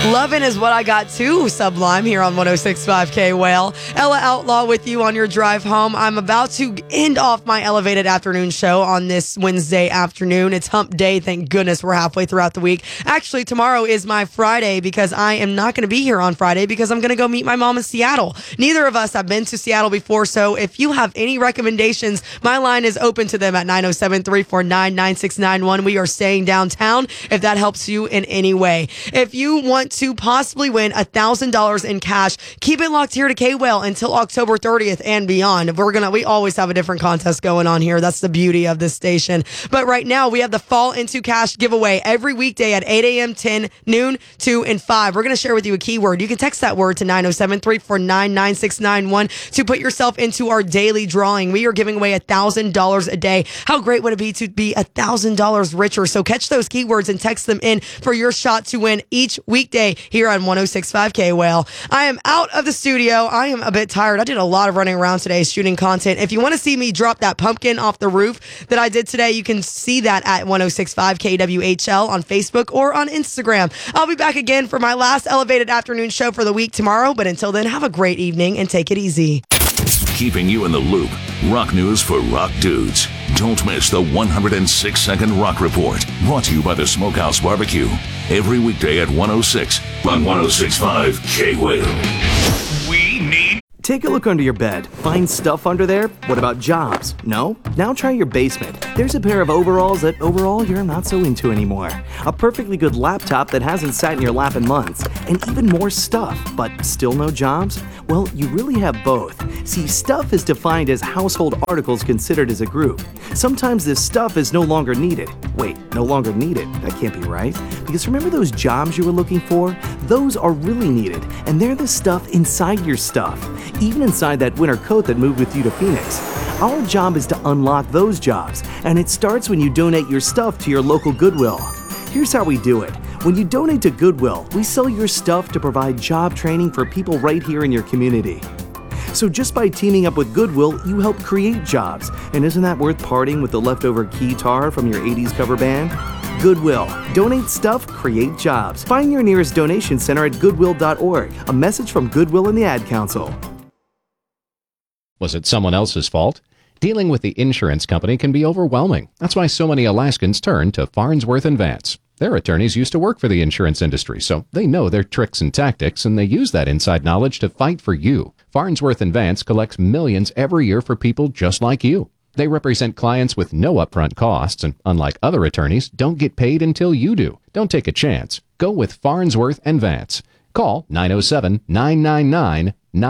Lovin' is what I got too, Sublime, here on 106.5 K-Whale. Ella Outlaw with you on your drive home. I'm about to end off my elevated afternoon show on this Wednesday afternoon. It's hump day. Thank goodness we're halfway throughout the week. Actually, tomorrow is my Friday because I am not going to be here on Friday because I'm going to go meet my mom in Seattle. Neither of us have been to Seattle before, so if you have any recommendations, my line is open to them at 907-349-9691. We are staying downtown if that helps you in any way. If you want to possibly win $1,000 in cash, keep it locked here to K-Whale until October 30th and beyond. We always have a different contest going on here. That's the beauty of this station. But right now, we have the Fall Into Cash giveaway every weekday at 8 a.m., 10, noon, 2, and 5. We're going to share with you a keyword. You can text that word to 907-349-9691 to put yourself into our daily drawing. We are giving away $1,000 a day. How great would it be to be $1,000 richer? So catch those keywords and text them in for your shot to win each weekday here on 106.5 K-Whale. I am out of the studio. I am a bit tired. I did a lot of running around today shooting content. If you want to see me drop that pumpkin off the roof that I did today, you can see that at 106.5 KWHL on Facebook or on Instagram. I'll be back again for my last elevated afternoon show for the week tomorrow, but until then, have a great evening and take it easy. Keeping you in the loop. Rock news for rock dudes. Don't miss the 106-second Rock Report. Brought to you by the Smokehouse Barbecue. Every weekday at 106 on 106.5 K-Whale. We need... Take a look under your bed. Find stuff under there? What about jobs? No? Now try your basement. There's a pair of overalls that overall you're not so into anymore. A perfectly good laptop that hasn't sat in your lap in months. And even more stuff, but still no jobs? Well, you really have both. See, stuff is defined as household articles considered as a group. Sometimes this stuff is no longer needed. Wait, no longer needed? That can't be right. Because remember those jobs you were looking for? Those are really needed, and they're the stuff inside your stuff. Even inside that winter coat that moved with you to Phoenix. Our job is to unlock those jobs, and it starts when you donate your stuff to your local Goodwill. Here's how we do it. When you donate to Goodwill, we sell your stuff to provide job training for people right here in your community. So just by teaming up with Goodwill, you help create jobs. And isn't that worth parting with the leftover guitar from your 80s cover band? Goodwill. Donate stuff, create jobs. Find your nearest donation center at goodwill.org. A message from Goodwill and the Ad Council. Was it someone else's fault? Dealing with the insurance company can be overwhelming. That's why so many Alaskans turn to Farnsworth & Vance. Their attorneys used to work for the insurance industry, so they know their tricks and tactics, and they use that inside knowledge to fight for you. Farnsworth & Vance collects millions every year for people just like you. They represent clients with no upfront costs, and unlike other attorneys, don't get paid until you do. Don't take a chance. Go with Farnsworth & Vance. Call 907-999-9999.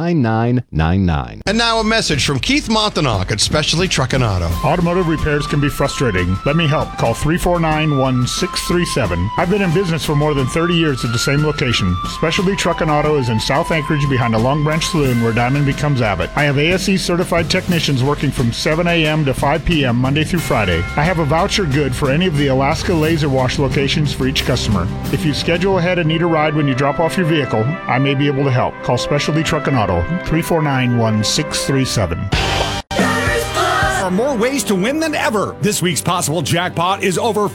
And now a message from Keith Montanok at Specialty Truck and Auto. Automotive repairs can be frustrating. Let me help. Call 349-1637. I've been in business for more than 30 years at the same location. Specialty Truck and Auto is in South Anchorage behind the Long Branch Saloon where Diamond becomes Abbott. I have ASE certified technicians working from 7 a.m. to 5 p.m. Monday through Friday. I have a voucher good for any of the Alaska Laser Wash locations for each customer. If you schedule ahead and need a ride when you drop off your vehicle, I may be able to help. Call Specialty Truck and Auto, 349-1637. There are more ways to win than ever. This week's possible jackpot is over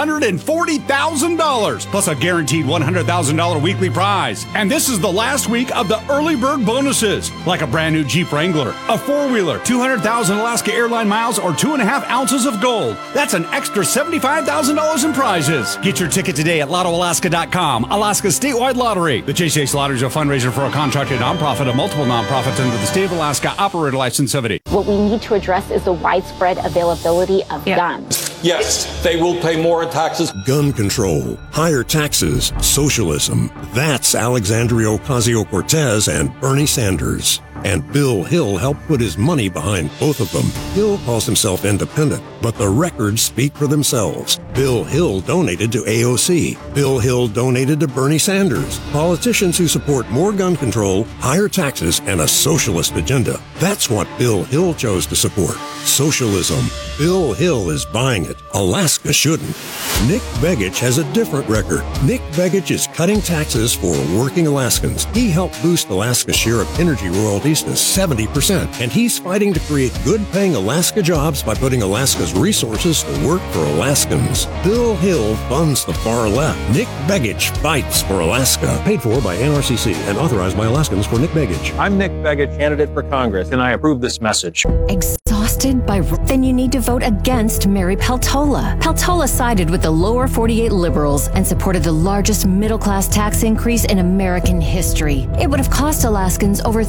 $440,000, plus a guaranteed $100,000 weekly prize. And this is the last week of the early bird bonuses, like a brand new Jeep Wrangler, a four-wheeler, 200,000 Alaska Airline miles, or 2.5 ounces of gold. That's an extra $75,000 in prizes. Get your ticket today at LottoAlaska.com, Alaska's statewide lottery. The Chase Ace Lottery is a fundraiser for a contracted nonprofit of multiple nonprofits under the State of Alaska Operator License 70. What we need to address is the widespread availability of guns. Yes, they will pay more in taxes. Gun control, higher taxes, socialism. That's Alexandria Ocasio-Cortez and Bernie Sanders. And Bill Hill helped put his money behind both of them. Hill calls himself independent, but the records speak for themselves. Bill Hill donated to AOC. Bill Hill donated to Bernie Sanders. Politicians who support more gun control, higher taxes, and a socialist agenda. That's what Bill Hill chose to support. Socialism. Bill Hill is buying it. Alaska shouldn't. Nick Begich has a different record. Nick Begich is cutting taxes for working Alaskans. He helped boost Alaska's share of energy royalties to 70%, and he's fighting to create good-paying Alaska jobs by putting Alaska's resources to work for Alaskans. Bill Hill funds the far left. Nick Begich fights for Alaska. Paid for by NRCC and authorized by Alaskans for Nick Begich. I'm Nick Begich, candidate for Congress, and I approve this message. Exhausted by... Then you need to vote against Mary Peltola. Peltola sided with the lower 48 liberals and supported the largest middle-class tax increase in American history. It would have cost Alaskans over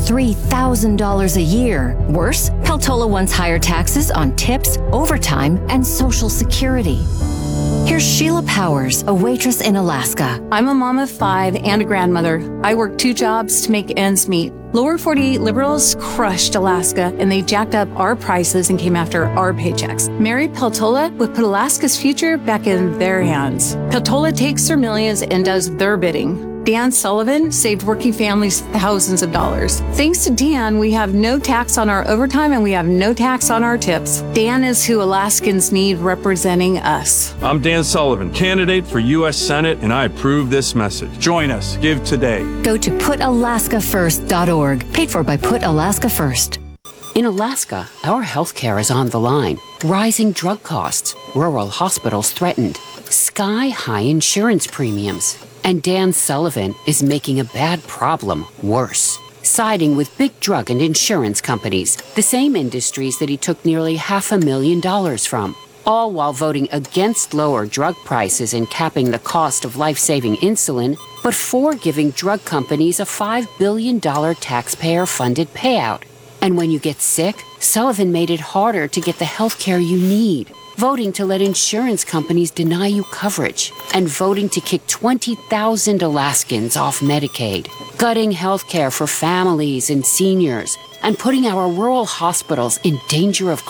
$3,000 a year. Worse, Peltola wants higher taxes on tips, overtime, and Social Security. Here's Sheila Powers, a waitress in Alaska. I'm a mom of 5 and a grandmother. I work 2 jobs to make ends meet. Lower 48 liberals crushed Alaska, and they jacked up our prices and came after our paychecks. Mary Peltola would put Alaska's future back in their hands. Peltola takes their millions and does their bidding. Dan Sullivan saved working families thousands of dollars. Thanks to Dan, we have no tax on our overtime and we have no tax on our tips. Dan is who Alaskans need representing us. I'm Dan Sullivan, candidate for U.S. Senate, and I approve this message. Join us. Give today. Go to PutAlaskaFirst.org. Paid for by Put Alaska First. In Alaska, our health care is on the line. Rising drug costs, rural hospitals threatened, sky-high insurance premiums. And Dan Sullivan is making a bad problem worse, siding with big drug and insurance companies, the same industries that he took nearly $500,000 from, all while voting against lower drug prices and capping the cost of life-saving insulin, but for giving drug companies a $5 billion taxpayer-funded payout. And when you get sick, Sullivan made it harder to get the health care you need, voting to let insurance companies deny you coverage, and voting to kick 20,000 Alaskans off Medicaid, gutting health care for families and seniors, and putting our rural hospitals in danger of